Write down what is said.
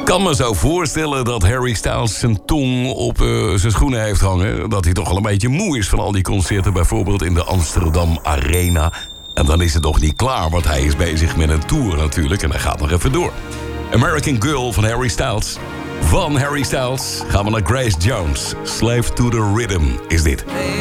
kan me zo voorstellen dat Harry Styles zijn tong op zijn schoenen heeft hangen. Dat hij toch al een beetje moe is van al die concerten. Bijvoorbeeld in de Amsterdam Arena. En dan is het nog niet klaar, want hij is bezig met een tour natuurlijk. En hij gaat nog even door. American Girl van Harry Styles. Van Harry Styles gaan we naar Grace Jones. Slave to the Rhythm is dit.